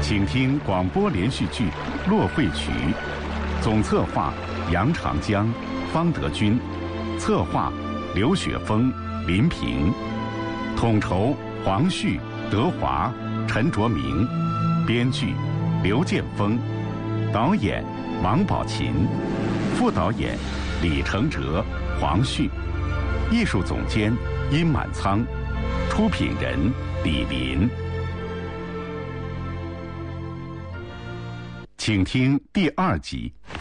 请听广播连续剧《落会曲》，总策划杨长江、方德军，策划刘雪峰、林平，统筹黄旭、德华、陈卓明，编剧刘建峰，导演王宝琴，副导演李承哲、黄旭，艺术总监殷满仓，出品人李林。请听第2集。